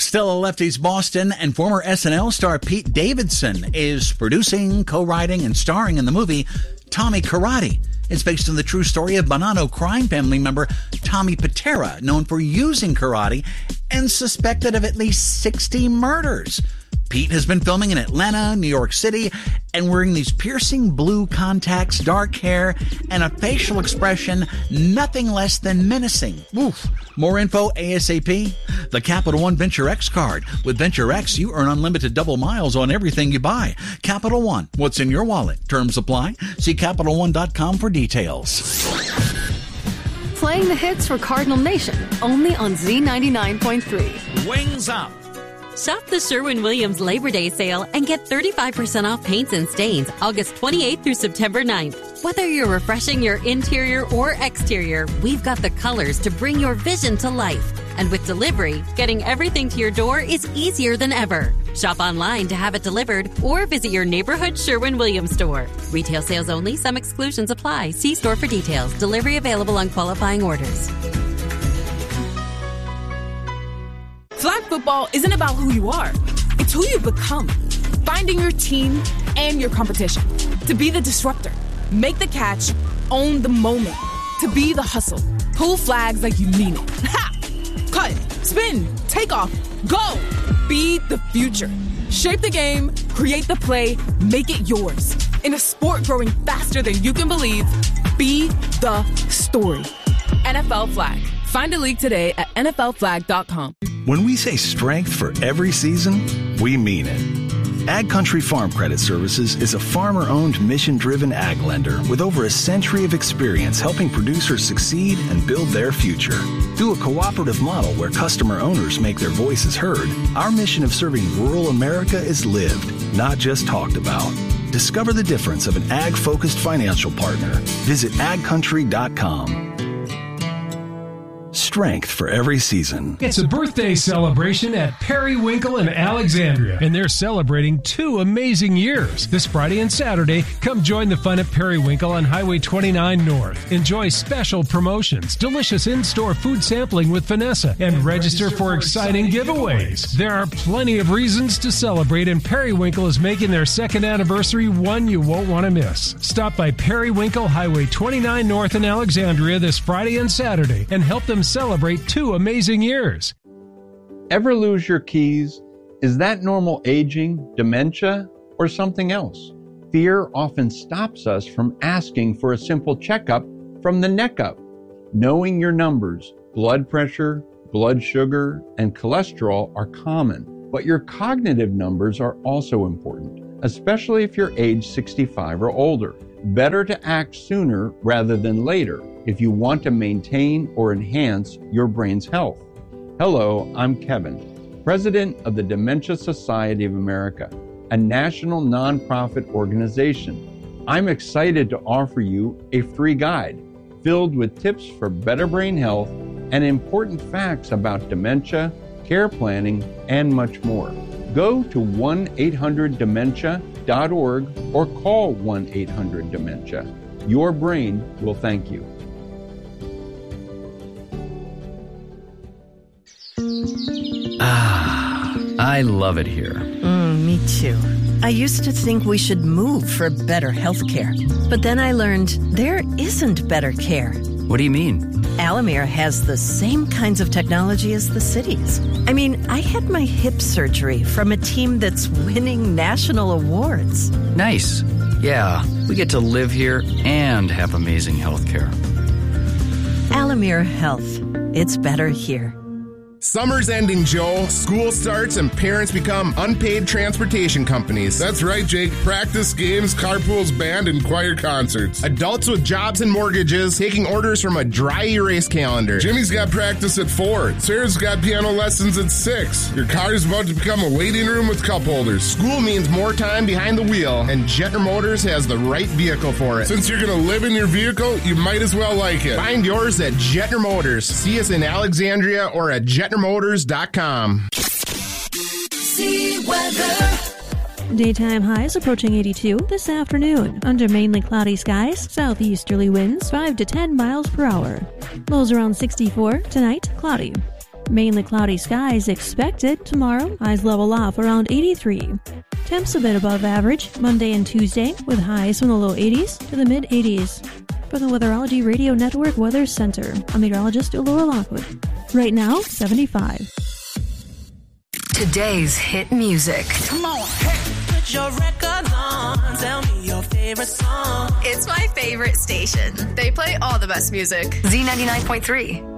Still a Lefty's Boston and former SNL star Pete Davidson is producing, co-writing, and starring in the movie Tommy Karate. It's based on the true story of Bonanno crime family member Tommy Patera, known for using karate and suspected of at least 60 murders. Pete has been filming in Atlanta, New York City, and wearing these piercing blue contacts, dark hair, and a facial expression nothing less than menacing. Oof. More info ASAP. The Capital One Venture X card. With Venture X, you earn unlimited double miles on everything you buy. Capital One. What's in your wallet? Terms apply. See CapitalOne.com for details. Playing the hits for Cardinal Nation, only on Z99.3. Wings up. Shop the Sherwin-Williams Labor Day sale and get 35% off paints and stains August 28th through September 9th. Whether you're refreshing your interior or exterior, we've got the colors to bring your vision to life. And with delivery, getting everything to your door is easier than ever. Shop online to have it delivered or visit your neighborhood Sherwin-Williams store. Retail sales only. Some exclusions apply. See store for details. Delivery available on qualifying orders. Flag football isn't about who you are. It's who you become. Finding your team and your competition. To be the disruptor. Make the catch. Own the moment. To be the hustle. Pull flags like you mean it. Ha! Cut. Spin. Take off. Go. Be the future. Shape the game. Create the play. Make it yours. In a sport growing faster than you can believe, be the story. NFL Flag. Find a league today at NFLflag.com. When we say strength for every season, we mean it. Ag Country Farm Credit Services is a farmer-owned, mission-driven ag lender with over a century of experience helping producers succeed and build their future. Through a cooperative model where customer owners make their voices heard, our mission of serving rural America is lived, not just talked about. Discover the difference of an ag-focused financial partner. Visit agcountry.com. Strength for every season. It's a birthday celebration at Periwinkle in Alexandria, and they're celebrating 2 amazing years. This Friday and Saturday, come join the fun at Periwinkle on Highway 29 North. Enjoy special promotions, delicious in-store food sampling with Vanessa, and register for exciting giveaways. There are plenty of reasons to celebrate, and Periwinkle is making their 2nd anniversary one you won't want to miss. Stop by Periwinkle, Highway 29 North in Alexandria this Friday and Saturday, and help them celebrate 2 amazing years. Ever lose your keys? Is that normal aging, dementia, or something else? Fear often stops us from asking for a simple checkup from the neck up. Knowing your numbers, blood pressure, blood sugar, and cholesterol are common, but your cognitive numbers are also important, especially if you're age 65 or older. Better to act sooner rather than later if you want to maintain or enhance your brain's health. Hello, I'm Kevin, President of the Dementia Society of America, a national nonprofit organization. I'm excited to offer you a free guide filled with tips for better brain health and important facts about dementia, care planning, and much more. Go to 1-800-DEMENTIA.org or call 1-800-DEMENTIA. Your brain will thank you. I love it here. Me too. I used to think we should move for better health care. But then I learned there isn't better care. What do you mean? Alamere has the same kinds of technology as the cities. I mean, I had my hip surgery from a team that's winning national awards. Nice. Yeah, we get to live here and have amazing health care. Alamere Health. It's better here. Summer's ending, Joe. School starts and parents become unpaid transportation companies. That's right, Jake. Practice, games, carpools, band, and choir concerts. Adults with jobs and mortgages taking orders from a dry erase calendar. Jimmy's got practice at 4. Sarah's got piano lessons at 6. Your car's about to become a waiting room with cup holders. School means more time behind the wheel, and Jetner Motors has the right vehicle for it. Since you're going to live in your vehicle, you might as well like it. Find yours at Jetner Motors. See us in Alexandria or at JetnerMotors.com. See weather. Daytime highs approaching 82 this afternoon. Under mainly cloudy skies, southeasterly winds 5 to 10 miles per hour. Lows around 64 tonight, cloudy. Mainly cloudy skies expected tomorrow. Highs level off around 83. Temps a bit above average Monday and Tuesday, with highs from the low 80s to the mid 80s. For the Weatherology Radio Network Weather Center, I'm meteorologist Laura Lockwood. Right now, 75. Today's hit music. Come on, hey, put your record on. Tell me your favorite song. It's my favorite station. They play all the best music. Z99.3.